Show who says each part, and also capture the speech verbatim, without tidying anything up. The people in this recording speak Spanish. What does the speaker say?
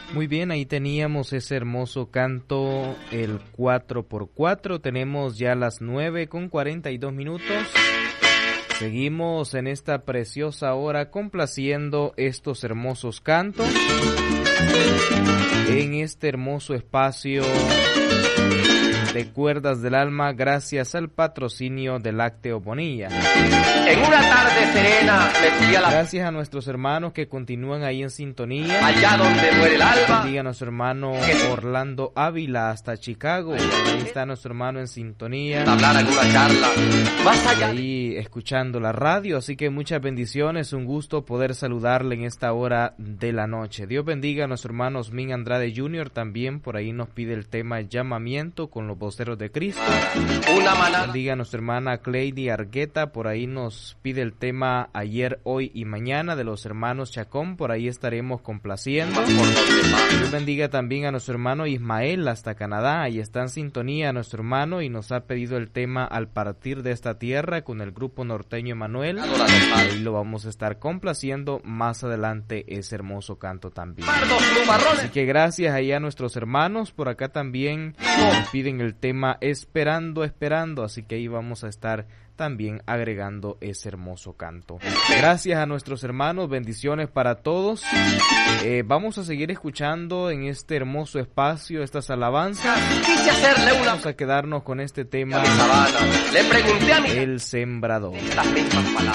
Speaker 1: Muy bien, ahí teníamos ese hermoso canto, el cuatro por cuatro. Tenemos ya las nueve con cuarenta y dos minutos. Seguimos en esta preciosa hora complaciendo estos hermosos cantos en este hermoso espacio de Cuerdas del Alma, gracias al patrocinio de Lácteo Bonilla.
Speaker 2: En una tarde serena me fui a la...
Speaker 1: Gracias a nuestros hermanos que continúan ahí en sintonía.
Speaker 2: Allá donde muere el alba.
Speaker 1: Bendiga a nuestro hermano Orlando Ávila hasta Chicago. Ahí está nuestro hermano en sintonía.
Speaker 2: Hablar alguna charla. Más allá.
Speaker 1: Ahí escuchando la radio. Así que muchas bendiciones. Un gusto poder saludarle en esta hora de la noche. Dios bendiga a nuestro hermano Osmin Andrade junior También por ahí nos pide el tema Llamamiento con los voceros de Cristo.
Speaker 2: Una manada.
Speaker 1: Bendiga a nuestra hermana Cleidy Argueta. Por ahí nos pide el tema Ayer, Hoy y Mañana de los hermanos Chacón. Por ahí estaremos complaciendo. Dios bendiga también a nuestro hermano Ismael hasta Canadá. Ahí está en sintonía nuestro hermano y nos ha pedido el tema Al partir de esta tierra con el grupo norteño Emanuel. Ahí lo vamos a estar complaciendo más adelante ese hermoso canto también. Así que gracias ahí a nuestros hermanos. Por acá también nos piden el tema Esperando, Esperando. Así que ahí vamos a estar también agregando ese hermoso canto. Gracias a nuestros hermanos, bendiciones para todos. Eh, vamos a seguir escuchando en este hermoso espacio estas alabanzas.
Speaker 2: Quise hacerle una...
Speaker 1: Vamos a quedarnos con este tema,
Speaker 2: Le pregunté a mi...
Speaker 1: El Sembrador.
Speaker 2: Las mismas palabras.